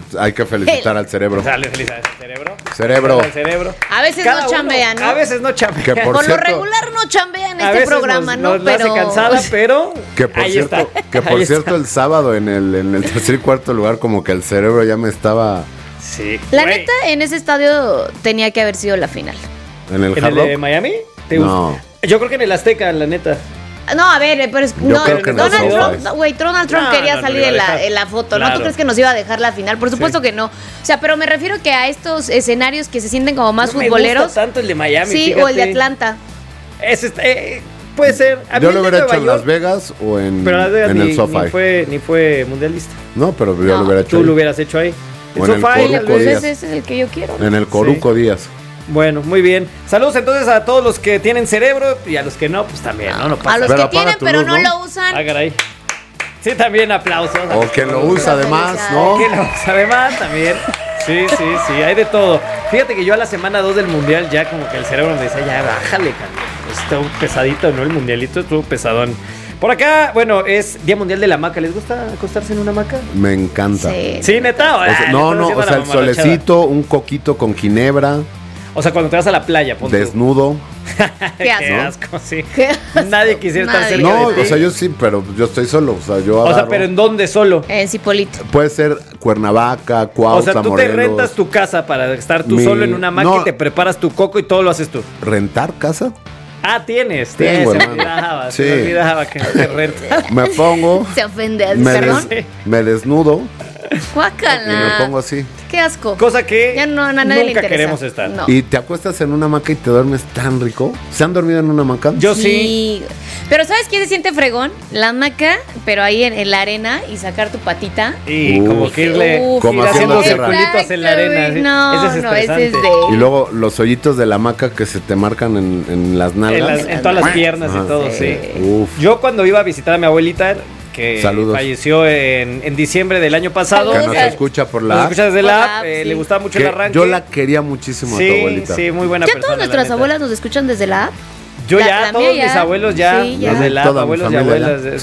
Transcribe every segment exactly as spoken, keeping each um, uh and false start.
hay que felicitar al cerebro. Dale felicidades al cerebro. Cerebro. Al cerebro. A veces Cada no chambean, uno, ¿no? A veces no chambean. Que por Por cierto, lo regular no chambean A este veces programa, nos, ¿no? nos la hace pero cansada, pero Que por ahí cierto, está. que por Ahí cierto está. el sábado en el, en el tercer y cuarto lugar como que el cerebro ya me estaba Sí. la Güey, neta, en ese estadio tenía que haber sido la final. en el ¿En Hard el de Rock. Miami? ¿Te No. gusta? Yo creo que en el Azteca, la neta. No, a ver, pero es, Yo no, creo que en el Donald SoFi. Trump, no, güey, Donald Trump No, quería no, no salir lo iba a en, la, dejar. en la foto, ¿no? Claro. ¿Tú crees que nos iba a dejar la final? Por supuesto que no. O sea, pero me refiero que a estos escenarios que se sienten como más no futboleros. Me gusta tanto el de Miami. Sí, fíjate. o el de Atlanta. Ese está- eh, puede ser. A mí Yo el lo de hubiera Nueva hecho en York, Las Vegas o en, Pero Las Vegas en ni, el SoFi. ni fue, ni fue mundialista. No, pero yo No. lo hubiera hecho Tú ahí. lo hubieras hecho ahí. O en el SoFi, Coruco tal Pues vez. Díaz. ese es el que yo quiero. En el Coruco Díaz. Bueno, muy bien. Saludos entonces a todos los que tienen cerebro y a los que no, pues también, ¿no? No A pasa los Pero que apaga tienen, tu pero luz, no ¿no? lo usan. Ah, caray. Sí, también aplausos. O que lo usa además, felicidades. ¿no? Que lo usa además también. Sí, sí, sí, hay de todo. Fíjate que yo a la semana dos del mundial ya como que el cerebro me decía, ya bájale, cabrón. Estuvo pesadito, ¿no? El mundialito estuvo pesadón. Por acá, bueno, es Día Mundial de la Hamaca. ¿Les gusta acostarse en una hamaca? Me encanta. Sí. Sí, neta. O sea, Ah, no, le no, estás o sea, el haciendo la mamarrachada. solecito, un coquito con ginebra, O sea, cuando te vas a la playa, ponte. desnudo. Qué asco. Qué asco, sí. Qué asco. Nadie quisiera estar Nadie. cerca No, de ti. o sea, yo sí, pero yo estoy solo. O sea, yo O sea, agarro. pero ¿en dónde solo? En Cipolite. Puede ser Cuernavaca, O Cuautla, sea, tú Morelos. te rentas tu casa para estar tú Mi- solo en una hamaca no. y te preparas tu coco y todo lo haces tú. ¿Rentar casa? Ah, tienes. Tengo, tienes, se me hermano. olvidaba, Sí. se me olvidaba que te rentas. Me pongo, Se ofende. me, ¿Perdón? des- me desnudo y me Guácala. pongo así. Qué asco. Cosa que Ya no, a nadie le nunca interesa. queremos estar. No. Y te acuestas en una hamaca y te duermes tan rico. ¿Se han dormido en una hamaca? Yo sí. Pero ¿sabes qué se siente fregón? La hamaca, pero ahí en, en la arena y sacar tu patita. Y Uf. como que irle Uf, Como ir haciendo haciendo tierra. circulitos en la arena. ¿sí? No, ese es no, ese es estresante. de... Y luego los hoyitos de la hamaca que se te marcan en, en las En, nalgas. las- en todas las piernas Ajá. y todo, sí. Uf. Yo cuando iba a visitar a mi abuelita, que Saludos. falleció en, en diciembre del año pasado. Que Saludos. nos escucha por Nos la escucha desde Por la la app, app, eh, sí. le gustaba mucho que el arranque. yo la quería muchísimo a tu Sí, abuelita. sí, muy buena ¿Ya persona. todas la nuestras neta. abuelas nos escuchan desde la app? Yo La- ya, la todos mía mis ya. abuelos ya, Sí, ya. desde la app, Toda mi abuelos y familia abuelas. es-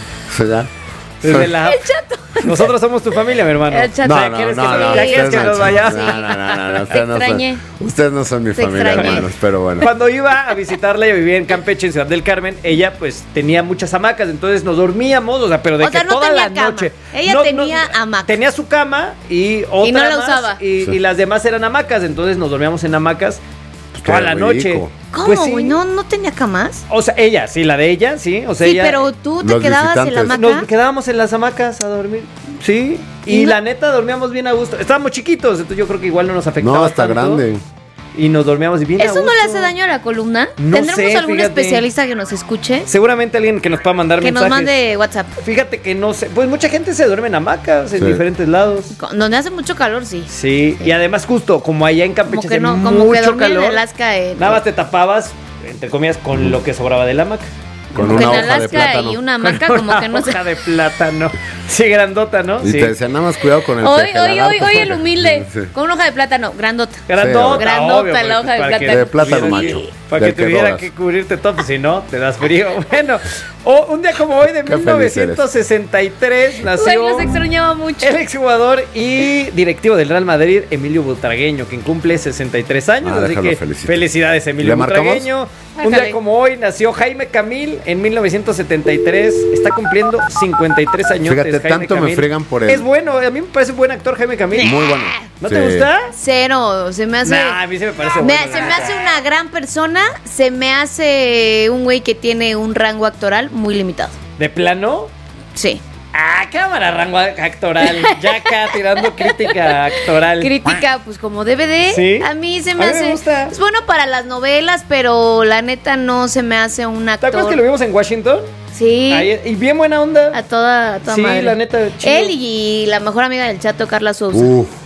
O sea, Desde la app. Nosotros somos tu familia, mi hermano. El chat. No, Ya no, quieres no, que no, nos- ya quieres ustedes que no nos son- vayamos. No, no, no, no, Te ustedes no son- extrañé. Ustedes no son mi Te familia, extrañé. hermanos, pero bueno. Cuando iba a visitarla, yo vivía en Campeche, en Ciudad del Carmen, ella pues tenía muchas hamacas, entonces nos dormíamos, o sea, pero de O sea, que no toda tenía la cama. noche. Ella tenía hamaca. Tenía su cama y otra Y no la más, usaba. Y, Sí. y las demás eran hamacas, entonces nos dormíamos en hamacas pues, toda Qué la rico. noche. ¿Cómo, Pues sí. güey? ¿No, ¿No tenía camas? O sea, ella, sí, la de ella, sí. O sea, Sí, ella, pero tú te Los quedabas en la visitantes. hamaca. nos quedábamos en las hamacas a dormir. Sí. Y, ¿Y no? la neta dormíamos bien a gusto. Estábamos chiquitos, entonces yo creo que igual no nos afectaba. No, está tanto. grande. Y nos dormíamos bien a ¿Eso no gusto. le hace daño a la columna? No ¿Tendremos sé, algún fíjate. especialista que nos escuche? Seguramente alguien que nos pueda mandar Que nos mensajes. mande WhatsApp. Fíjate que no sé. Pues mucha gente se duerme en hamacas en Sí. diferentes lados. Con- Donde hace mucho calor, sí. Sí, y además justo como allá en Campeche Como que hace no, como que mucho dormir calor. en Alaska. En, Nada más te tapabas, entre comillas, con lo que sobraba de la hamaca. Con como que una en hoja de Alaska plátano. y una hamaca Con como una que no hoja se... de plátano. Sí, grandota, ¿no? Y Sí. te decían, nada más cuidado con el Hoy, peje hoy, hoy, lagarto. hoy el humilde. Sí. Con una hoja de plátano, grandota. Grandota, Sí, grandota obvio, la porque hoja de para que plátano. De plátano tuviera- macho. Para que Del que tuviera doras. que cubrirte todo, pues si no, te das frío. Bueno, o un día como hoy de Qué mil feliz eres. novecientos sesenta y tres Güey, nació los extrañaba mucho. el exjugador y directivo del Real Madrid, Emilio Butragueño, quien cumple sesenta y tres años. Ah, así déjalo que felicito. felicidades, Emilio ¿Le marcamos? Butragueño. Un Déjale. día como hoy nació Jaime Camil en mil novecientos setenta y tres. Está cumpliendo cincuenta y tres años. Fíjate, tanto me fregan por él. Es bueno, a mí me parece un buen actor Jaime Camil. Muy bueno. ¿No Sí. te gusta? Cero, se me hace... Nah, a mí se me parece me- bueno. se la me neta. hace una gran persona, se me hace un güey que tiene un rango actoral muy limitado. ¿De plano? Sí. Ah, cámara, rango actoral. Ya acá tirando crítica actoral. Crítica, pues como D V D. ¿Sí? A mí se me A mí me hace. gusta. Es bueno para las novelas, pero la neta no se me hace un ¿Te actor. acuerdas que lo vimos en Washington? Sí. Ahí- y bien buena onda. A toda, a toda Sí, madre. la neta, chido. Él y la mejor amiga del chato, Carla Souza. Uf.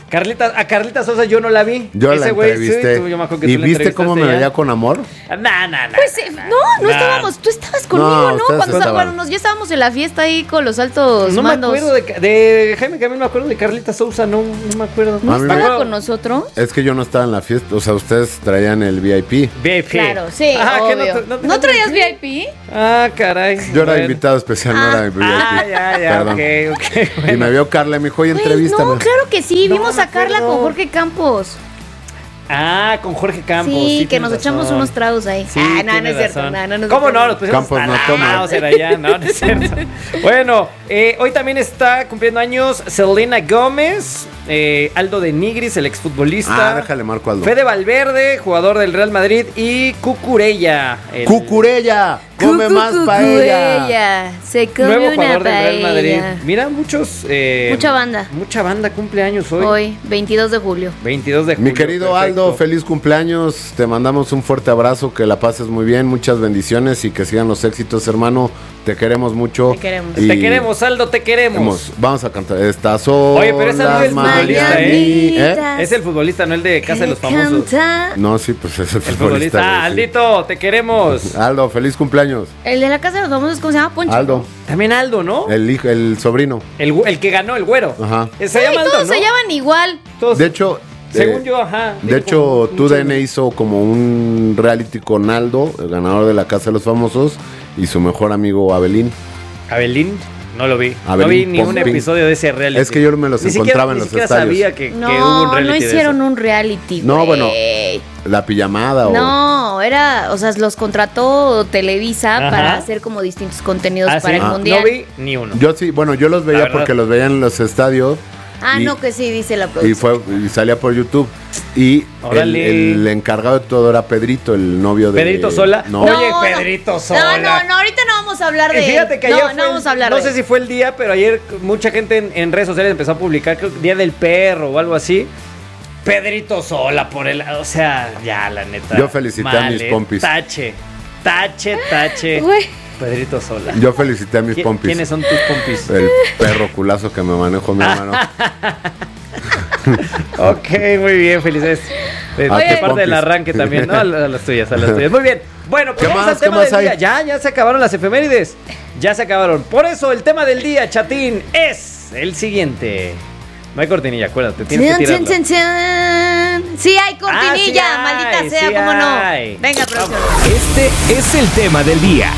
Carlita, a Carlita Sosa yo no la vi. Yo Ese la güey, entrevisté. sí, tú, yo me acuerdo que ¿Y tú la viste cómo me entrevistaste veía ya. con amor? Nah, nah, nah. Pues eh, nah, no, no nah. estábamos, tú estabas conmigo, No, ¿no? ustedes Cuando, estaban. cuando nos, ya estábamos en la fiesta ahí con los altos No me mandos. acuerdo de, de Jaime Camil, me acuerdo de Carlita Sousa, no, no me acuerdo. ¿No A mí me- estaba acuerdo- con nosotros? Es que yo no estaba en la fiesta, o sea, ustedes traían el V I P. V I P. Claro, sí, Ah, ¿qué, obvio. no, ¿No, traías V I P? Ah, caray. Yo era Bueno. invitado especial, no era V I P. Ah, ya, ya, Perdón. ok, ok. Y bueno. me vio Carla y me dijo, oye, Güey, entrevístame. no, claro que sí. No, Vimos me a Carla acuerdo. con Jorge Campos. Ah, con Jorge Campos. sí, que tienes nos echamos razón. unos tragos ahí. Sí, ah, no, no tienes es cierto. razón. No, no nos ¿Cómo no? echamos. Los pusimos Campos hasta no la toma. Mauser allá, no, no es cierto. Bueno, eh, hoy también está cumpliendo años Selena Gómez, eh, Aldo de Nigris, el exfutbolista. Ah, déjale marco Aldo. Fede Valverde, jugador del Real Madrid, y Cucurella. el ¡Cucurella! ¡Come Cucu, más cucu, paella! ella. Se come Nuevo una jugador del Real Madrid. paella. Mira, muchos. eh, Mucha banda. Mucha banda cumple años hoy. Hoy, veintidós de julio. veintidós de julio. Mi querido perfecto. Aldo, feliz cumpleaños. Te mandamos un fuerte abrazo, que la pases muy bien, muchas bendiciones y que sigan los éxitos, hermano. Te queremos mucho. Te queremos. Y Te queremos, Aldo, te queremos. Vamos, vamos a cantar. Estas son Oye, pero esa no las es futbolista, ¿eh? mañanitas. Es el futbolista, no el de Casa de los Que Famosos. canta. No, sí, pues es el El futbolista. futbolista. Ah, güey, sí. Aldito, te queremos. Aldo, feliz cumpleaños. El de la casa de los famosos, ¿cómo se llama? Poncho. Aldo, También Aldo, ¿no? El, el hijo, el sobrino. el, el que ganó, el güero. Ajá. Eh, Se Ay, llama Aldo, todos ¿no? se llaman igual. Todos- De hecho, según eh, yo, ajá. De Digo, hecho, como tu mucho- D N hizo como un reality con Aldo, el ganador de la Casa de los Famosos, y su mejor amigo Abelín. Abelín, no lo vi. no Abelín vi ni un Pompín. episodio de ese reality. Es que yo me los Ni encontraba siquiera, en ni los siquiera estadios. sabía que, que hubo No, un reality no de hicieron eso. un reality. No, güey. bueno. La pijamada o... No, era, o sea, los contrató Televisa Ajá. para hacer como distintos contenidos Ah, para ¿sí? el Ah, mundial. No vi ni uno. Yo sí, bueno, yo los La veía verdad. porque los veía en los estadios. Ah, y- no, que sí, dice la Y producción. fue y salía por YouTube. Y el, Órale. el encargado de todo era Pedrito, el novio de... ¿Pedrito Sola? No, Oye, Pedrito Sola. No, no, no, ahorita no vamos a hablar de Eh, Fíjate él. que ayer no, fue no el- vamos a hablar no de sé él. si fue el día, pero ayer mucha gente en, en redes sociales empezó a publicar creo que Día del Perro o algo así. Pedrito Sola por el... O sea, ya, la neta. Yo felicité a mis eh. pompis. Tache, tache, tache. Güey. Pedrito Sola. Yo felicité a mis ¿Qui- pompis. ¿Quiénes son tus pompis? El perro culazo que me manejó mi hermano. Ok, muy bien, felices. De, ¿A de qué parte pompis? del arranque también, ¿no? A las, a las tuyas, a las tuyas. Muy bien. Bueno, pues ¿Qué vamos más? al tema ¿Qué más del día. hay? Ya, ya se acabaron las efemérides. Ya se acabaron. Por eso el tema del día, chatín, es el siguiente. No hay cortinilla, acuérdate, tienes que Chan, tirarla. chan, chan, chan. Sí hay cortinilla, Ah, sí maldita hay, sea, sí cómo hay. no. Venga, producción. Este es el tema del día.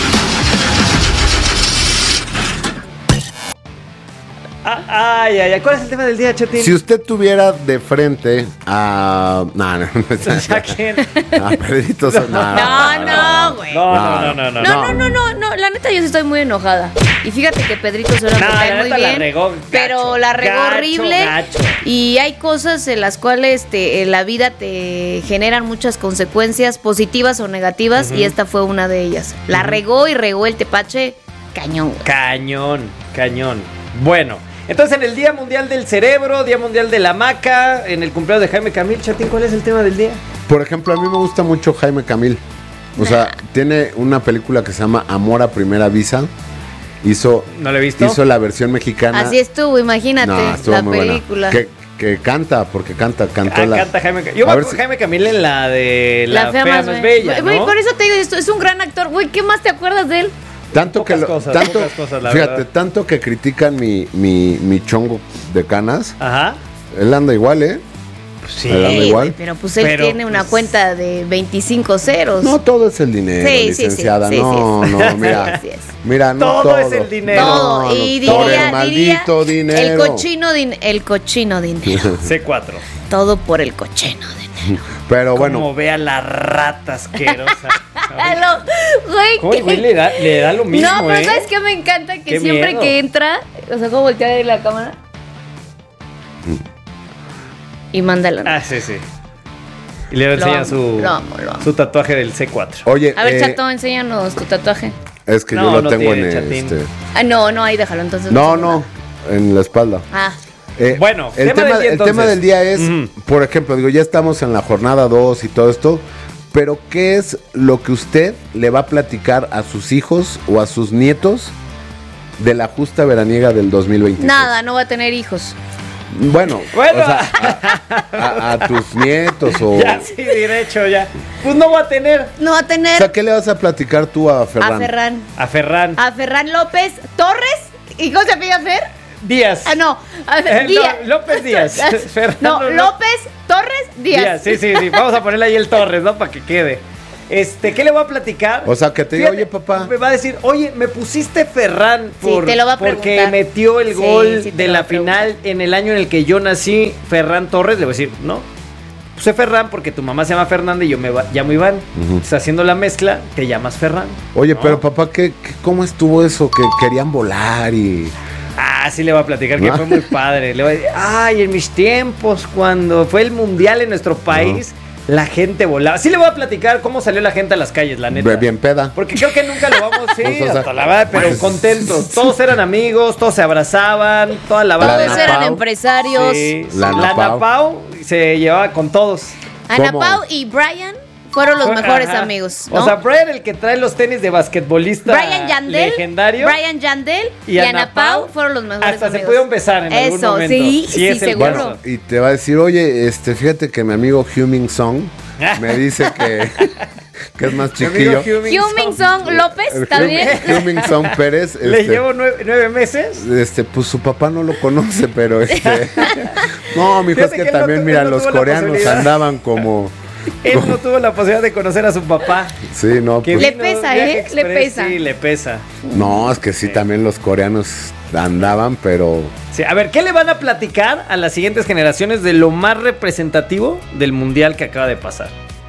Ah, ay, ay, ay. ¿Cuál es el tema del día, chatín? Si usted tuviera de frente a... No, no, ¿A quién? a Pedrito Sola. No, no, güey. No, no, no, no, no. No, no, no, no, no, la neta yo sí estoy muy enojada. Y fíjate que Pedrito Sola No, me cae la muy neta la bien, regó gacho, pero la regó gacho, horrible. gacho. Y hay cosas en las cuales te, en la vida te generan muchas consecuencias positivas o negativas y esta fue una de ellas. La regó y regó el tepache cañón. güey. Cañón, cañón. Bueno, entonces en el Día Mundial del Cerebro, Día Mundial de la Maca, en el cumpleaños de Jaime Camil, chatín, ¿cuál es el tema del día? Por ejemplo, a mí me gusta mucho Jaime Camil. O sea, tiene una película que se llama Amor a Primera Vista. Hizo, ¿No lo he visto? hizo la versión mexicana. Así estuvo, imagínate, No, estuvo la muy buena. película. Que, que canta, porque canta, cantó Ah, la... canta Jaime Camil. Yo A me ver acuerdo si- de Jaime Camil en la de La, Fea, no es bella, Güey, ¿no? por eso te digo, esto es un gran actor. Güey, ¿qué más te acuerdas de él? Tanto Pocas que lo- cosas, tanto, pocas cosas, la fíjate, verdad. tanto que critican mi, mi, mi chongo de canas, Ajá. él anda igual, ¿eh? Sí. Pero- Ey, igual. güey, pero pues él Pero, tiene una pues- cuenta de veinticinco ceros. No todo es el dinero, Sí, sí, sí, licenciada. sí, no, sí, sí. no, mira. Así es. Mira, no Todo todo. es el dinero. Todo, No, no, y por diría, el maldito diría, dinero. el cochino din- el cochino dinero. C cuatro. Todo por el cochino dinero. Pero Como bueno, vea la rata asquerosa. Aló, güey, ¿Cómo el güey le da, le da lo mismo, no, pero eh? ¿sabes qué me encanta? Que Qué siempre miedo. que entra, o sea, como voltea de la cámara y manda la Ah, sí, sí. Y le Lo enseña amo, su, lo amo, lo amo. su tatuaje del C cuatro. oye, A ver, eh, Chato, enséñanos tu tatuaje. es que No, yo lo no tengo tiene, en chatín. este. Ah, no, no, ahí déjalo, entonces. No, se no, nada. en la espalda. Ah, Eh, Bueno, el tema tema, del día, el tema entonces. del día es, Ujú. por ejemplo, digo, ya estamos en la jornada dos y todo esto, pero ¿qué es lo que usted le va a platicar a sus hijos o a sus nietos de la justa veraniega del dos mil veintiséis? nada, no va a tener hijos. Bueno, Bueno. o sea, a, a- a tus nietos o... Ya, sí, derecho, ya. Pues no va a tener. No va a O tener sea, ¿qué le vas a platicar tú a Ferran? a Ferran. A Ferran A Ferran López Torres. ¿Y cómo se apellida Fer? Díaz. Ah, no. A Eh, Fer, no, Díaz. López Díaz. Fernando No, Ló- López Torres Díaz. Díaz. Sí, sí, sí. Vamos a ponerle ahí el Torres, ¿no? Para que quede. Este, ¿qué le voy a platicar? O sea, que te diga, Fíjate, oye, papá. Me va a decir, oye, me pusiste Ferran Sí, por, te lo va a porque preguntar. metió el Sí, gol sí te de lo va la a preguntar. final en el año en el que yo nací, Ferran Torres. Le voy a decir, no. Puse Ferran porque tu mamá se llama Fernanda y yo me va- llamo Iván. Ujú. Está haciendo la mezcla, te llamas Ferran. Oye, ¿no? pero papá, ¿qué, qué- ¿cómo estuvo eso? Que querían volar y... Ah, sí le voy a platicar que ¿No? fue muy padre. Le voy a decir, ay, en mis tiempos, cuando fue el mundial en nuestro país, la gente volaba. Sí le voy a platicar cómo salió la gente a las calles, la neta. Bien peda. Porque creo que nunca lo vamos, sí, Pues, o sea, hasta la verdad, pero pues, contentos. Todos eran amigos, todos se abrazaban, toda la La banda. Todos Ana eran Pau. empresarios. Sí, La la Ana Ana Pau. Pau se llevaba con todos. Ana ¿Cómo? Pau y Brian fueron los mejores Ajá. amigos, ¿no? O sea, Brian el que trae los tenis de basquetbolista Brian Yandel, legendario. Brian Yandel y, Ana Pau fueron los mejores hasta amigos. se pudieron besar en algún Eso, momento. sí, Si sí, es el seguro. caso. Bueno, y te va a decir, oye, este, fíjate que mi amigo Huming Song me dice que, que es más Mi amigo chiquillo. Huming Huming Song. Song López, El también. Hum- Huming Song Pérez. Le este, llevo nueve, nueve meses. Este, pues su papá no lo conoce, pero este. No, mijo, es Fíjate que que él no también, tu- mira, él no los tuvo la coreanos posibilidad. andaban como. Él no tuvo la posibilidad de conocer a su papá. Sí, no, Que pues. Le vino pesa, Viaje ¿eh? Le Express, pesa. Sí, le pesa. No, es que sí, también los coreanos andaban, pero. Sí, a ver, ¿qué le van a platicar a las siguientes generaciones de lo más representativo del mundial que acaba de pasar?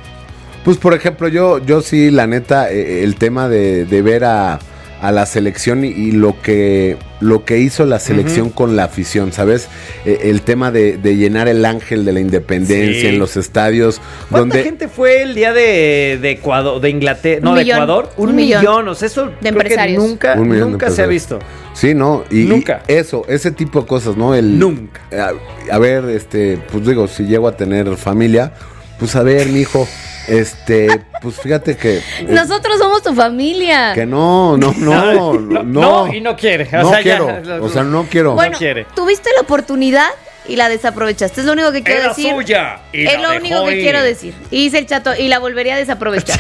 Pues, por ejemplo, yo, yo sí, la neta, eh, el tema de, de ver a, a la selección y, y lo que lo que hizo la selección Ujú. con la afición, ¿sabes? Eh, el tema de, de llenar el ángel de la independencia Sí. en los estadios, ¿Cuánta donde gente fue el día de, de Ecuador, de Inglaterra, no, Un de millón. Ecuador? Un, Un millón. millón. O sea, eso creo que empresarios. nunca, Un millón de nunca se ha empresarios. visto. Sí, ¿no? Y, Nunca. y eso, ese tipo de cosas, ¿no? El, Nunca. A, a ver, este, pues digo, si llego a tener familia, pues a ver, mijo, este, pues fíjate que. eh, Nosotros somos tu familia. Que no, no, no, no. no, y no quiere. O no sea, ya, quiero. lo- o sea, no quiero. Bueno, no quiere. tuviste la oportunidad y la desaprovechaste. Es lo único que quiero Era decir. suya. y Es la lo dejó único que ir. quiero decir. Y dice el chato, y la volvería a desaprovechar.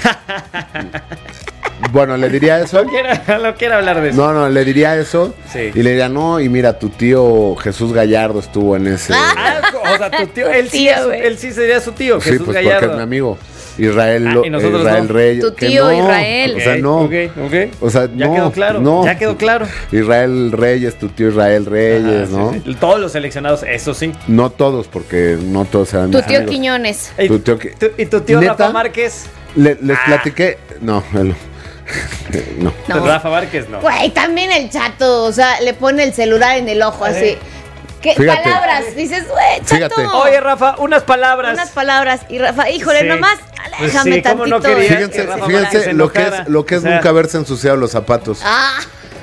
Bueno, le diría eso. No quiere, no quiere hablar de eso. No, no, le diría eso. Sí. Y le diría, no, y mira, tu tío Jesús Gallardo estuvo en ese. Ah, o sea, tu tío, él, sí, Tío, es- güey. él sí sería su tío, sí, Jesús pues Gallardo. porque es mi amigo. Israel, Ah, Lo- y nosotros Israel no. Reyes. Tu que tío no, Israel. O sea, Ok, no. ok, ok. O sea, Ya no, quedó claro, no. ya quedó claro. Israel Reyes, tu tío Israel Reyes, Ah, sí, ¿no? sí. Todos los seleccionados, eso sí. No todos, porque no todos eran Tu mis tío amigos. Quiñones. ¿Y Tu tío que- tu- ¿Y tu tío ¿Neta? Rafa Márquez? Le- les Ah. platiqué. No, él- no. No. Rafa Márquez no. Güey, también el chato, o sea, le pone el celular en el ojo así. ¿Qué Fíjate. palabras? Dices, güey, chato. Fíjate. Oye, Rafa, unas palabras. Unas palabras. Y Rafa, híjole, Sí. nomás, Pues aléjame sí, ¿cómo no tantito. quería? Fíjense, que Rafa fíjense Márquez lo que enojara. es, lo que es O sea, nunca haberse ensuciado los zapatos. Ah,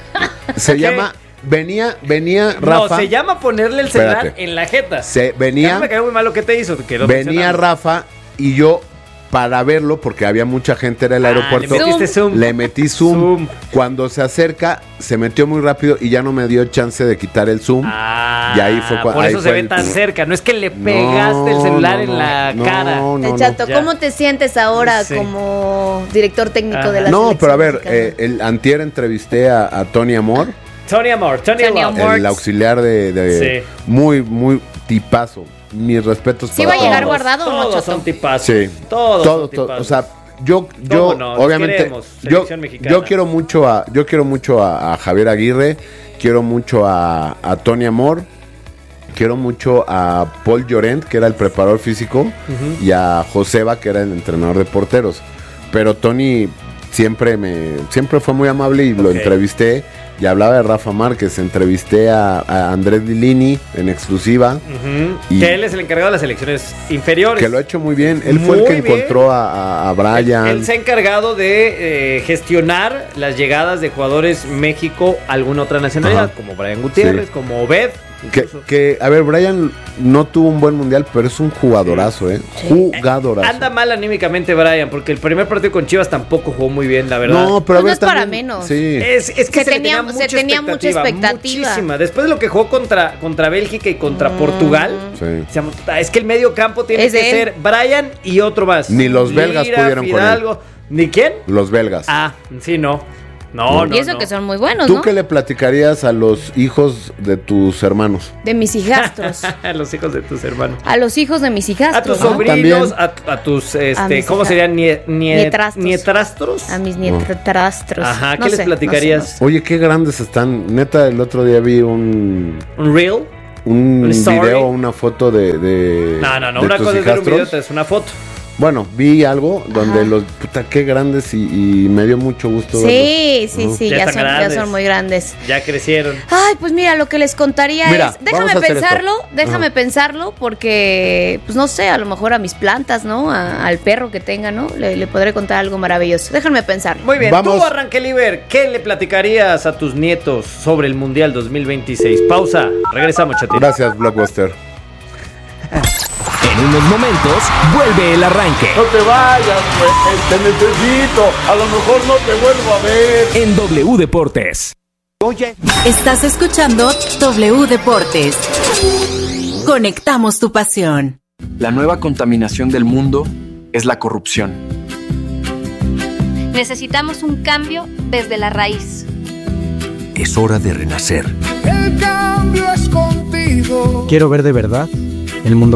Se ¿qué? llama, venía, venía No, Rafa. se llama ponerle el celular Espérate. en la jeta. Se Ya venía, no me cayó muy mal lo que te hizo. Que lo venía mencionamos. Rafa y yo para verlo, porque había mucha gente en el Ah, aeropuerto. le metiste zoom. Le metí zoom. Zoom. Cuando se acerca, se metió muy rápido y ya no me dio chance de quitar el zoom. Ah, Y ahí fue cua- por ahí eso se fue ve el- tan cerca. No es que le pegaste el celular No, en no, la no, cara. no, el no. chato, ya. ¿cómo te sientes ahora Sí. como director técnico Ajá. de la No, selección pero a ver, mexicana? eh, el antier entrevisté a, a Tony Amor, Tony Amor, Tony, Tony Amor. Amor. el auxiliar de, de- Sí. muy, muy tipazo. Mis respetos Sí para va a llegar todos. guardado, ¿o no, Todos chato? son tipazos. Sí. Todos Todo, son todo, tipazos. o sea, yo, yo, ¿Cómo no? Los obviamente, queremos, yo, selección mexicana. yo quiero mucho a, yo quiero mucho a, a Javier Aguirre, quiero mucho a, a Tony Amor, quiero mucho a Paul Llorent, que era el preparador físico, Ujú. y a Joseba, que era el entrenador de porteros. Pero Tony siempre me, siempre fue muy amable y lo Ok. entrevisté. Y hablaba de Rafa Márquez, entrevisté a, a Andrés Lilini en exclusiva, Ujú. Y- Que él es el encargado de las selecciones inferiores. que lo ha hecho muy bien. Él fue el Muy que bien. encontró a, a, a Brian. Él se ha encargado de eh, gestionar las llegadas de jugadores México a alguna otra nacionalidad, Ajá. como Brian Gutiérrez, Sí. como Obed, Que, que, a ver, Brian no tuvo un buen mundial, pero es un jugadorazo, ¿eh? Sí. Jugadorazo. Anda mal anímicamente Brian, porque el primer partido con Chivas tampoco jugó muy bien, la verdad. No, pero a Pues no ver, es para también- menos. Sí. Es, es que Se se, le tenía- tenía, se mucha, tenía mucha expectativa, expectativa. muchísima. Después de lo que jugó contra, contra Bélgica y contra Mm. Portugal, Sí. decíamos, "Puta, es que el medio campo tiene Es que de él. ser Brian y otro más. Ni los belgas pudieron con Fidalgo. ¿Ni quién? Los belgas. Ah, sí, no. No, no, Y eso no. que son muy buenos, ¿Tú ¿no? qué le platicarías a los hijos de tus hermanos? De mis hijastros. Los hijos de tus hermanos. A los hijos de mis A hijastros. tus ¿no? sobrinos, a, a tus, este, A mis ¿cómo hija- serían? Nie, nie- Nietrastros. Nietrastros. A mis nietrastros. Ajá, No ¿qué les sé, platicarías? no sé, no sé. Oye, qué grandes están. Neta, el otro día vi un, ¿Un reel? un ¿Un story? video, una foto de, de No, no, no. de Una tus cosa es ver un hijastros. video, otra es una foto. Bueno, vi algo donde Ajá. los, puta, qué grandes y, y me dio mucho gusto verlos. Sí, sí, Ujú. sí, Ya ya, están son, ya grandes. son muy grandes. Ya crecieron. Ay, pues mira, lo que les contaría Mira, es, déjame vamos a hacer pensarlo, esto. déjame Ajá. pensarlo, porque, pues no sé, a lo mejor a mis plantas, ¿no? A- al perro que tenga, ¿no? Le, le podré contar algo maravilloso. Déjame pensarlo. Muy bien, Vamos. tú, Arranqueliver, ¿qué le platicarías a tus nietos sobre el Mundial dos mil veintiséis? Pausa, regresamos, chatín. Gracias, Blockbuster. En unos momentos, vuelve el arranque. No te vayas, pues, te necesito. A lo mejor no te vuelvo a ver. En W Deportes. Estás escuchando W Deportes. Conectamos tu pasión. La nueva contaminación del mundo es la corrupción. Necesitamos un cambio desde la raíz. Es hora de renacer. El cambio es contigo. Quiero ver de verdad el mundo